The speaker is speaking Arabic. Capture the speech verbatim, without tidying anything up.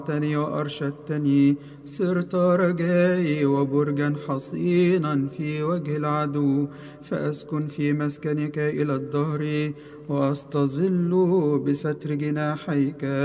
رفعتني وأرشدتني، صرت رجائي وبرجا حصينا في وجه العدو، فأسكن في مسكنك إلى الدهر وأستظل بستر جناحيك.